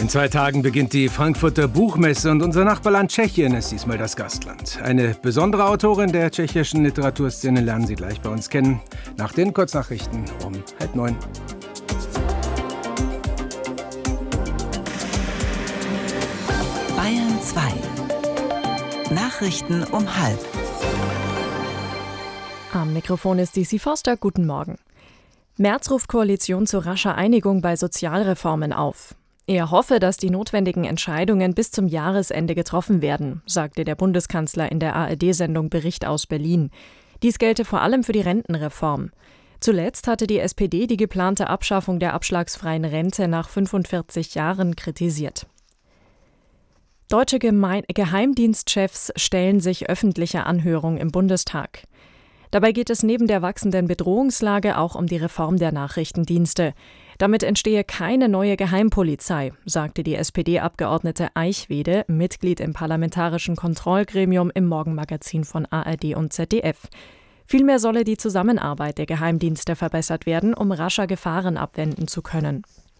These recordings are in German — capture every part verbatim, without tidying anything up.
In zwei Tagen beginnt die Frankfurter Buchmesse und unser Nachbarland Tschechien ist diesmal das Gastland. Eine besondere Autorin der tschechischen Literaturszene lernen Sie gleich bei uns kennen. Nach den Kurznachrichten um halb neun. Bayern zwei. Nachrichten um halb. Am Mikrofon ist Disi Forster. Guten Morgen. Merz ruft Koalition zu rascher Einigung bei Sozialreformen auf. Er hoffe, dass die notwendigen Entscheidungen bis zum Jahresende getroffen werden, sagte der Bundeskanzler in der A R D-Sendung Bericht aus Berlin. Dies gelte vor allem für die Rentenreform. Zuletzt hatte die S P D die geplante Abschaffung der abschlagsfreien Rente nach fünfundvierzig Jahren kritisiert. Deutsche Gemein- Geheimdienstchefs stellen sich öffentlicher Anhörung im Bundestag. Dabei geht es neben der wachsenden Bedrohungslage auch um die Reform der Nachrichtendienste. Damit entstehe keine neue Geheimpolizei, sagte die S P D-Abgeordnete Eichwede, Mitglied im Parlamentarischen Kontrollgremium im Morgenmagazin von A R D und Z D F. Vielmehr solle die Zusammenarbeit der Geheimdienste verbessert werden, um rascher Gefahren abwenden zu können.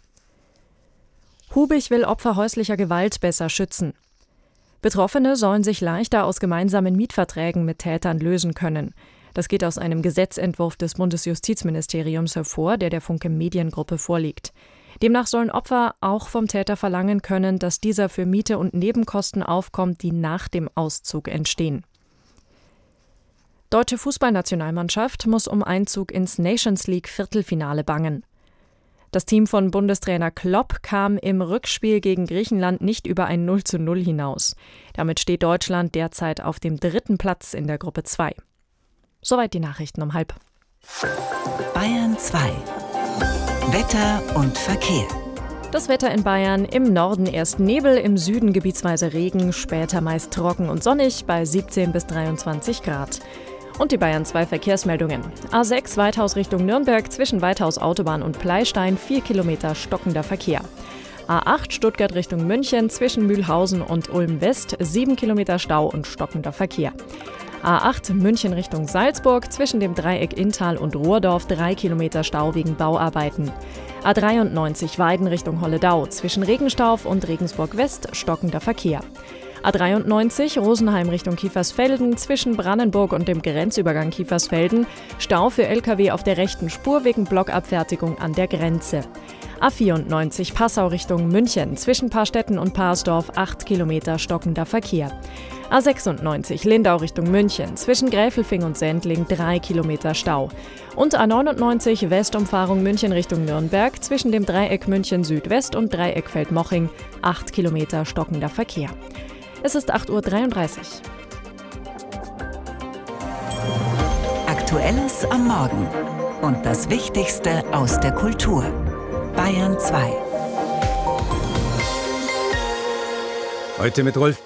Hubich will Opfer häuslicher Gewalt besser schützen. Betroffene sollen sich leichter aus gemeinsamen Mietverträgen mit Tätern lösen können. Das geht aus einem Gesetzentwurf des Bundesjustizministeriums hervor, der der Funke Mediengruppe vorliegt. Demnach sollen Opfer auch vom Täter verlangen können, dass dieser für Miete und Nebenkosten aufkommt, die nach dem Auszug entstehen. Deutsche Fußballnationalmannschaft muss um Einzug ins Nations League Viertelfinale bangen. Das Team von Bundestrainer Klopp kam im Rückspiel gegen Griechenland nicht über ein null zu null hinaus. Damit steht Deutschland derzeit auf dem dritten Platz in der Gruppe zwei. Soweit die Nachrichten um halb. Bayern zwei. Wetter und Verkehr. Das Wetter in Bayern: im Norden erst Nebel, im Süden gebietsweise Regen, später meist trocken und sonnig bei siebzehn bis dreiundzwanzig Grad. Und die Bayern zwei Verkehrsmeldungen. A sechs Weithaus Richtung Nürnberg, zwischen Weithaus Autobahn und Pleistein, vier Kilometer stockender Verkehr. A acht Stuttgart Richtung München, zwischen Mühlhausen und Ulm West, sieben Kilometer Stau und stockender Verkehr. A acht München Richtung Salzburg, zwischen dem Dreieck Inntal und Rohrdorf, drei Kilometer Stau wegen Bauarbeiten. A dreiundneunzig Weiden Richtung Holledau, zwischen Regenstauf und Regensburg West, stockender Verkehr. A dreiundneunzig Rosenheim Richtung Kiefersfelden, zwischen Brannenburg und dem Grenzübergang Kiefersfelden, Stau für L K W auf der rechten Spur wegen Blockabfertigung an der Grenze. A vierundneunzig Passau Richtung München, zwischen Paarstetten und Parsdorf, acht Kilometer stockender Verkehr. A sechsundneunzig Lindau Richtung München, zwischen Gräfelfing und Sendling, drei Kilometer Stau. Und A neunundneunzig Westumfahrung München Richtung Nürnberg, zwischen dem Dreieck München Südwest und Dreieck Feldmoching, acht Kilometer stockender Verkehr. Es ist acht Uhr dreiunddreißig. Aktuelles am Morgen und das Wichtigste aus der Kultur. Bayern zwei. Heute mit Rolf